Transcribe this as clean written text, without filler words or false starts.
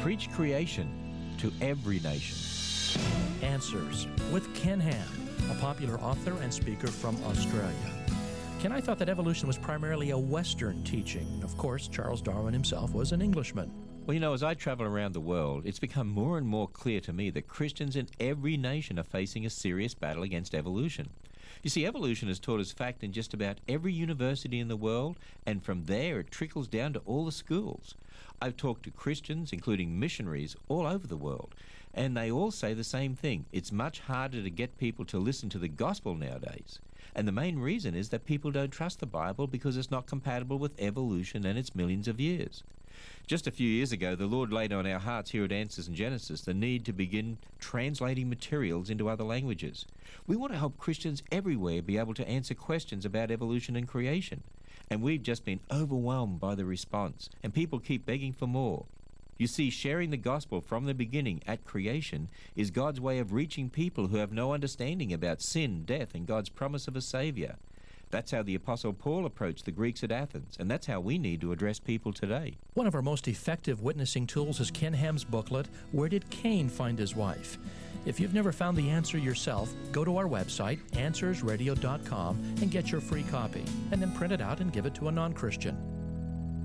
preach creation to every nation. Answers with Ken Ham, a popular author and speaker from Australia. Ken, I thought that evolution was primarily a Western teaching. Of course, Charles Darwin himself was an Englishman. Well, you know, as I travel around the world, it's become more and more clear to me that Christians in every nation are facing a serious battle against evolution. You see, evolution is taught as fact in just about every university in the world, and from there it trickles down to all the schools. I've talked to Christians, including missionaries, all over the world, and they all say the same thing. It's much harder to get people to listen to the gospel nowadays. And the main reason is that people don't trust the Bible because it's not compatible with evolution and its millions of years. Just a few years ago, the Lord laid on our hearts here at Answers in Genesis the need to begin translating materials into other languages. We want to help Christians everywhere be able to answer questions about evolution and creation. And we've just been overwhelmed by the response, and people keep begging for more. You see, sharing the gospel from the beginning at creation is God's way of reaching people who have no understanding about sin, death, and God's promise of a Saviour. That's how the Apostle Paul approached the Greeks at Athens, and that's how we need to address people today. One of our most effective witnessing tools is Ken Ham's booklet, Where Did Cain Find His Wife? If you've never found the answer yourself, go to our website, answersradio.com, and get your free copy, and then print it out and give it to a non-Christian.